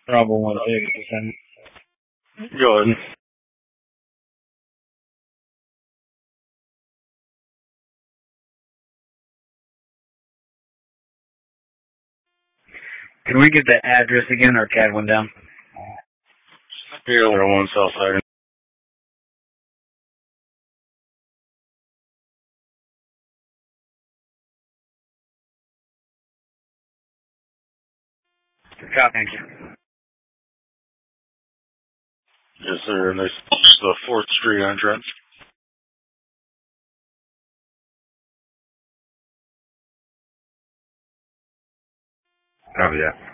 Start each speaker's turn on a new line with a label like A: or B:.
A: Bravo 160.
B: Go ahead.
A: Can we get the address again? Our CAD went down.
B: Here, letter 1 Southside.
A: Thank you.
B: Yes, sir. And this is the 4th Street entrance.
C: Copy that.